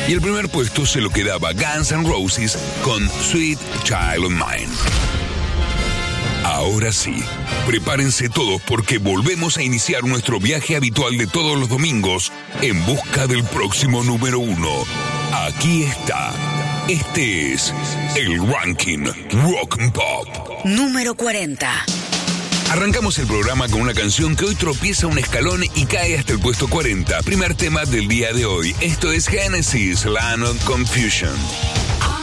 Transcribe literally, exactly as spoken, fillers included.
Y el primer puesto se lo quedaba Guns N' Roses con Sweet Child of Mine. Ahora sí, prepárense todos porque volvemos a iniciar nuestro viaje habitual de todos los domingos en busca del próximo número uno. Aquí está. Este es el ranking Rock and Pop. Número cuarenta. Arrancamos el programa con una canción que hoy tropieza un escalón y cae hasta el puesto cuarenta. Primer tema del día de hoy. Esto es Genesis, Land of Confusion.